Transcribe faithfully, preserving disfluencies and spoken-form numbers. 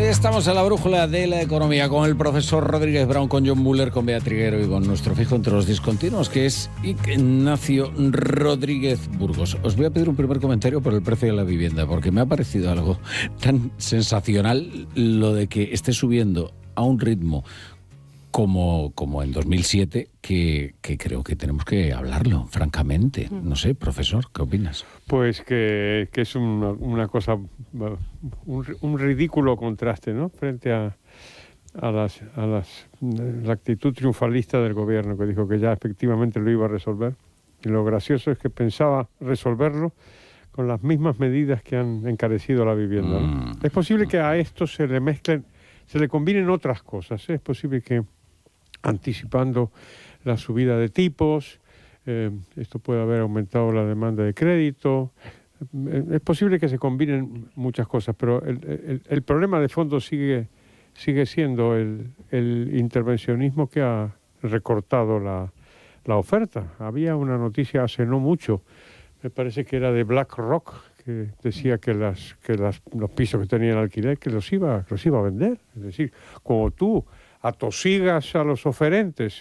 Estamos en la brújula de la economía con el profesor Rodríguez Brown, con John Muller, con Bea Triguero y con nuestro fijo entre los discontinuos, que es Ignacio Rodríguez Burgos. Os voy a pedir un primer comentario por el precio de la vivienda, porque me ha parecido algo tan sensacional lo de que esté subiendo a un ritmo como, como en dos mil siete, que, que creo que tenemos que hablarlo, francamente. No sé, profesor, ¿qué opinas? Pues que, que es una, una cosa, un, un ridículo contraste, ¿no? Frente a, a, las, a las, la actitud triunfalista del gobierno, que dijo que ya efectivamente lo iba a resolver. Y lo gracioso es que pensaba resolverlo con las mismas medidas que han encarecido la vivienda, ¿no? Mm. Es posible que a esto se le mezclen, se le combinen otras cosas, ¿eh? Es posible que anticipando la subida de tipos, eh, esto puede haber aumentado la demanda de crédito. Eh, es posible que se combinen muchas cosas, pero el, el, el problema de fondo sigue, sigue siendo el, el intervencionismo que ha recortado la, la oferta. Había una noticia hace no mucho, me parece que era de BlackRock, que decía que, las, que las, los pisos que tenían alquiler, que los iba, los iba a vender. Es decir, como tú atosigas a los oferentes